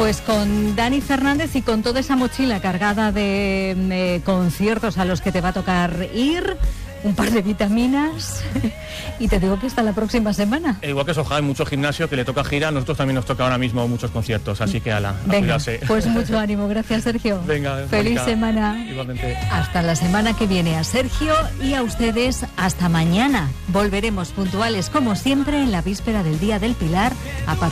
Pues con Dani Fernández y con toda esa mochila cargada de conciertos a los que te va a tocar ir, un par de vitaminas y te digo que hasta la próxima semana. Igual que Soja, hay mucho gimnasio que le toca gira, a nosotros también nos toca ahora mismo muchos conciertos, así que a cuidarse. Pues mucho ánimo, gracias Sergio. Venga, feliz Mónica, semana. Igualmente. Hasta la semana que viene a Sergio y a ustedes hasta mañana. Volveremos puntuales como siempre en la víspera del Día del Pilar a partir